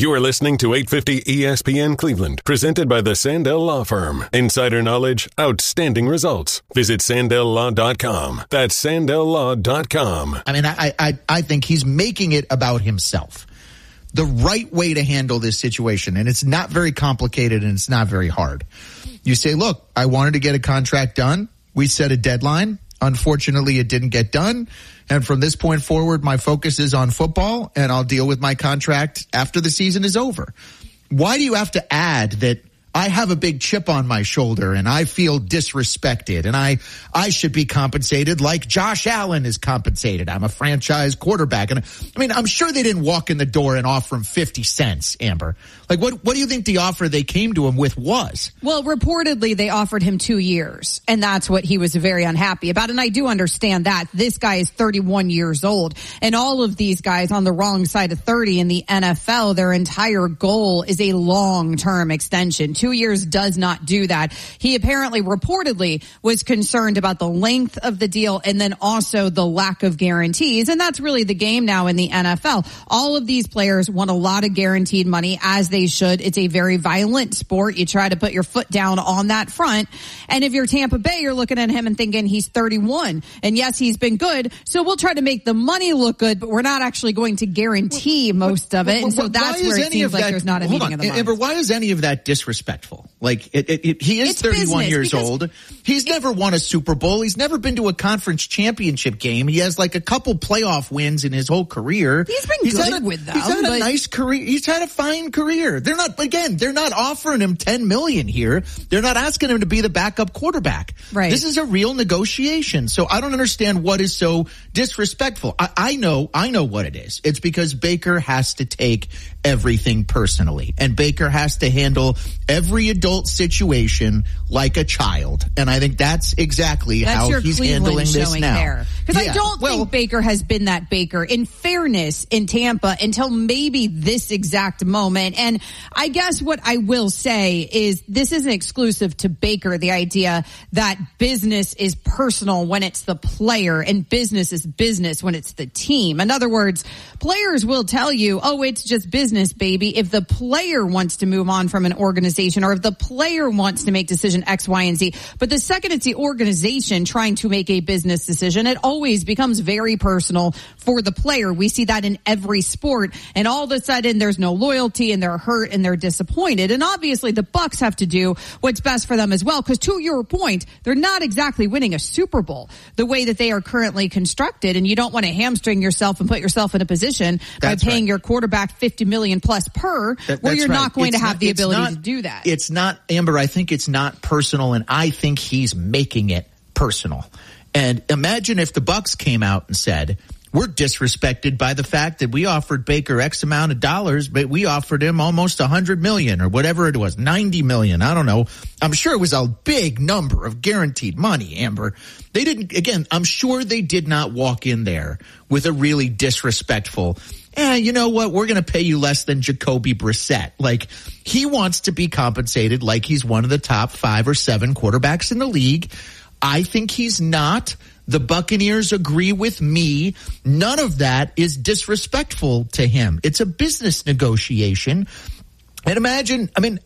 You are listening to 850 ESPN Cleveland, presented by the Sandell Law Firm. Insider knowledge, outstanding results. Visit SandellLaw.com. That's SandellLaw.com. I mean, I think he's making it about himself. The right way to handle this situation, and it's not very complicated and it's not very hard. You say, look, I wanted to get a contract done. We set a deadline. Unfortunately, it didn't get done. And from this point forward, my focus is on football, and I'll deal with my contract after the season is over. Why do you have to add that I have a big chip on my shoulder and I feel disrespected and I should be compensated like Josh Allen is compensated? I'm a franchise quarterback. And I mean, I'm sure they didn't walk in the door and offer him 50 cents, Amber. Like, what do you think the offer they came to him with was? Well, reportedly, they offered him 2 years, and that's what he was very unhappy about. And I do understand that. This guy is 31 years old, and all of these guys on the wrong side of 30 in the NFL, their entire goal is a long-term extension. 2 years does not do that. He apparently, reportedly, was concerned about the length of the deal and then also the lack of guarantees, and that's really the game now in the NFL. All of these players want a lot of guaranteed money, as they should. It's a very violent sport. You try to put your foot down on that front. And if you're Tampa Bay, you're looking at him and thinking he's 31. And yes, he's been good. So we'll try to make the money look good, but we're not actually going to guarantee most of it. And so that's where it seems like there's not a meeting of the minds. Amber, why is any of that disrespectful? Like, he is 31 years old. He's never won a Super Bowl. He's never been to a conference championship game. He has like a couple playoff wins in his whole career. He's been good with them. He's had a nice career. He's had a fine career. They're not offering him $10 million here. They're not asking him to be the backup quarterback. Right. This is a real negotiation. So I don't understand what is so disrespectful. I know what it is. It's because Baker has to take everything personally, and Baker has to handle every adult situation like a child. And I think that's exactly how he's handling this now. Because I don't think Baker has been that Baker, in fairness, in Tampa until maybe this exact moment. And I guess what I will say is this isn't exclusive to Baker, the idea that business is personal when it's the player and business is business when it's the team. In other words, players will tell you, oh, it's just business, baby, if the player wants to move on from an organization or if the player wants to make decision X, Y, and Z. But the second it's the organization trying to make a business decision, it always becomes very personal for the player. We see that in every sport, and all of a sudden there's no loyalty and they're hurt and they're disappointed. And obviously the Bucs have to do what's best for them as well, because to your point, they're not exactly winning a Super Bowl the way that they are currently constructed, and you don't want to hamstring yourself and put yourself in a position by paying your quarterback $50 million plus per, where you're not going to have the ability to do that. It's not, Amber, I think it's not personal, and I think he's making it personal. And imagine if the Bucs came out and said, we're disrespected by the fact that we offered Baker X amount of dollars, but we offered him almost $100 million or whatever it was, $90 million. I don't know. I'm sure it was a big number of guaranteed money, Amber. They didn't, again, I'm sure they did not walk in there with a really disrespectful, you know what? We're going to pay you less than Jacoby Brissett. Like, he wants to be compensated like he's one of the top 5 or 7 quarterbacks in the league. I think he's not. The Buccaneers agree with me. None of that is disrespectful to him. It's a business negotiation. And imagine,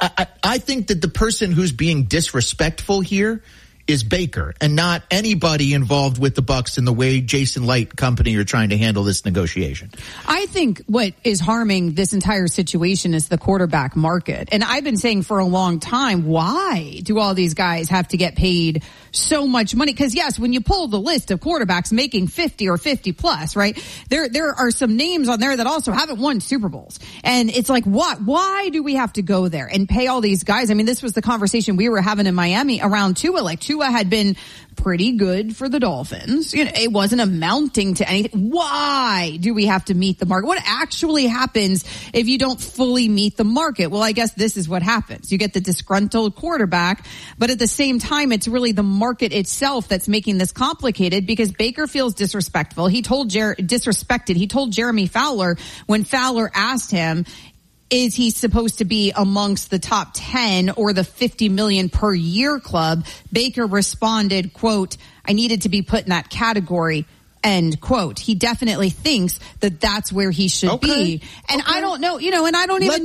I think that the person who's being disrespectful here is Baker and not anybody involved with the Bucs in the way Jason Light Company are trying to handle this negotiation. I think what is harming this entire situation is the quarterback market. And I've been saying for a long time, why do all these guys have to get paid so much money? Because yes, when you pull the list of quarterbacks making 50 or 50 plus, right, there are some names on there that also haven't won Super Bowls. And it's like, what? Why do we have to go there and pay all these guys? I mean, this was the conversation we were having in Miami around Tua. Like, Tua had been pretty good for the Dolphins. You know, it wasn't amounting to anything. Why do we have to meet the market? What actually happens if you don't fully meet the market? Well, I guess this is what happens. You get the disgruntled quarterback, but at the same time, it's really the market itself that's making this complicated because Baker feels disrespectful. He told disrespected. He told Jeremy Fowler when Fowler asked him, is he supposed to be amongst the top 10 or the 50 million per year club? Baker responded, quote, I needed to be put in that category, end quote. He definitely thinks that that's where he should be. And I don't know, and I don't even